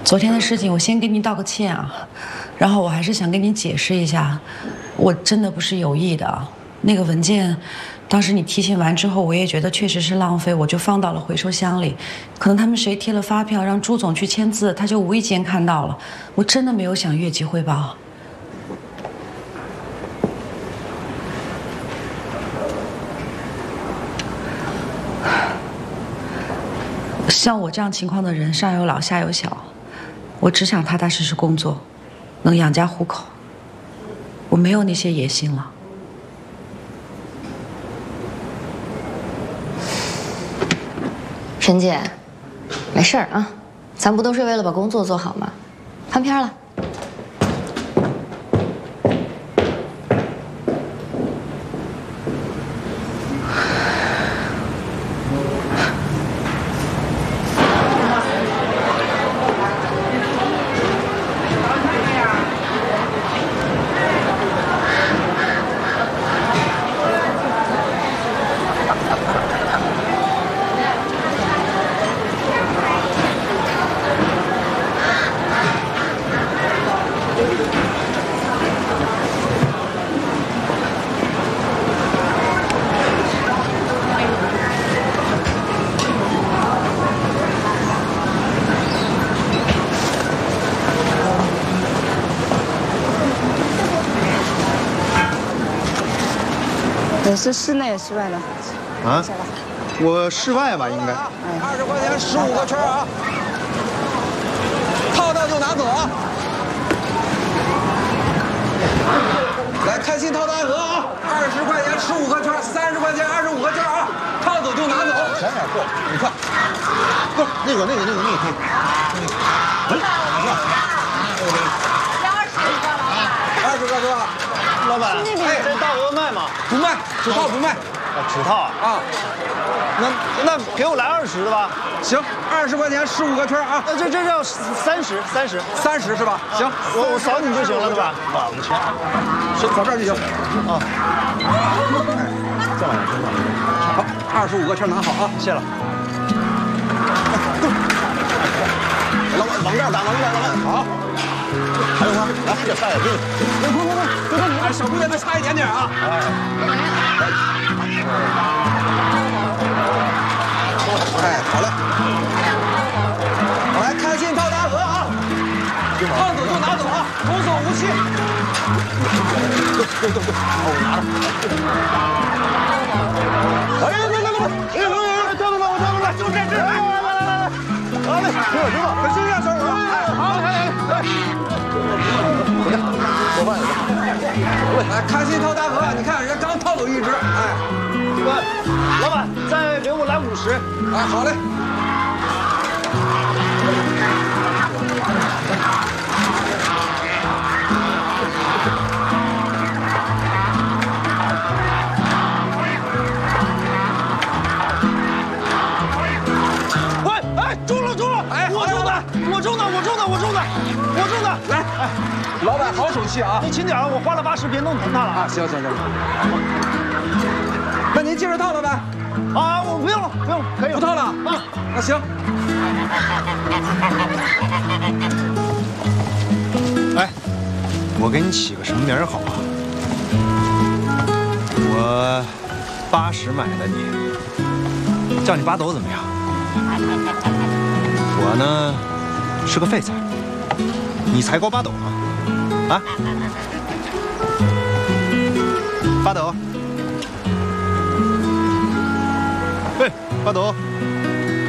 昨天的事情，我先跟您道个歉啊，然后我还是想跟您解释一下，我真的不是有意的。那个文件，当时你提醒完之后，我也觉得确实是浪费，我就放到了回收箱里。可能他们谁贴了发票让朱总去签字，他就无意间看到了。我真的没有想越级汇报。像我这样情况的人，上有老下有小。我只想踏踏实实工作，能养家糊口。我没有那些野心了。 沈姐，没事儿啊，咱不都是为了把工作做好吗？翻篇了。 你是室内室外的？ 啊，我室外吧，应该。 20块钱15个圈啊！套到就拿走啊！来，开心套大河啊！20块钱15个圈，30块钱25个圈啊！套走就拿走。前面够，你看，够那个可以。20个是吧？ 老板，这大鹅卖吗？ 不卖，纸套不卖。 纸套啊？那给我来20的吧。 行，20块钱15个圈啊！ 这要30 是吧？行， 我扫你就行了，对吧？网钱， 扫这儿就行。啊， 再往上好，25个圈拿好啊！ 谢了。 老板往这儿打，老板好。还有吗？来，这菜也给你。快！小姑娘，再差一点点啊！好嘞。来，开心套大河啊！套走就拿走啊，童叟无欺。够，我拿着。哎，来，就这，来，知道，可惜呀，小伙。好，来。多饭来，开心套大河，你看人家刚套走一只，哎， 老板，再给我来50。 哎，好嘞。 哎，中了！哎，我中的！ 来，老板好手气啊！ 你轻点啊，我花了80，别弄疼他了啊！行。那您接着套了呗？ 啊，我不用了，可以了， 不套了啊？那行。 哎，我给你起个什么名儿好啊？我80买的你，叫你八斗怎么样？我呢是个废材，你才高8斗呢，啊？8斗，嘿，8斗。